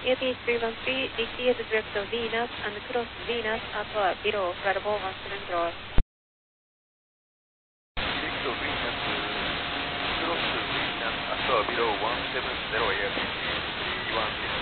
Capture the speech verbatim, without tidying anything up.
U P H three one three, D T is direct to Venus and cross Venus at uh, below Bravo one seven zero. Direct to Venus, cross Venus at uh, below one seven zero, A P H three one six.